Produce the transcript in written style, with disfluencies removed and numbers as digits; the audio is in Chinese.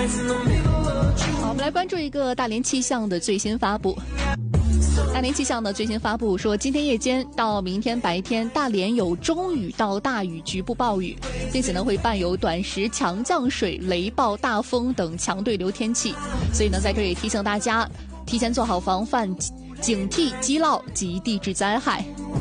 好，我们来关注一个大连气象的最新发布。大连气象的最新发布说，今天夜间到明天白天，大连有中雨到大雨局部暴雨，并且呢会伴有短时强降水、雷暴、大风等强对流天气。所以呢，在这里也提醒大家，提前做好防范，警惕积涝及地质灾害。